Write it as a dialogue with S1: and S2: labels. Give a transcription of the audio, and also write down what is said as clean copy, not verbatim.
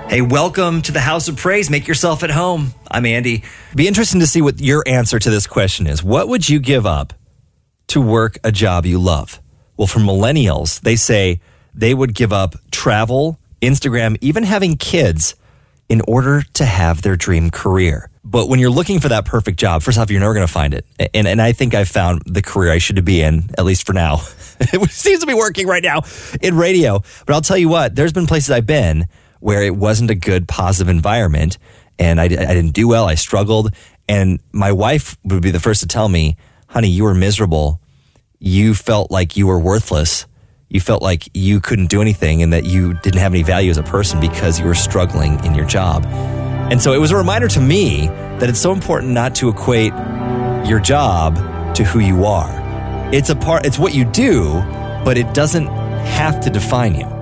S1: Hey, welcome to the House of Praise. Make yourself at home. I'm Andy.
S2: Be interesting to see what your answer to this question is. What would you give up to work a job you love? Well, for millennials, they say they would give up travel, Instagram, even having kids in order to have their dream career. But when you're looking for that perfect job, first off, you're never going to find it. And I think I found the career I should be in, at least for now. It seems to be working right now in radio. But I'll tell you what, there's been places I've been where it wasn't a good, positive environment, and I didn't do well. I struggled, and my wife would be the first to tell me, honey, you were miserable. You felt like you were worthless. You felt like you couldn't do anything and that you didn't have any value as a person because you were struggling in your job. And so it was a reminder to me that it's so important not to equate your job to who you are. It's what you do, but it doesn't have to define you.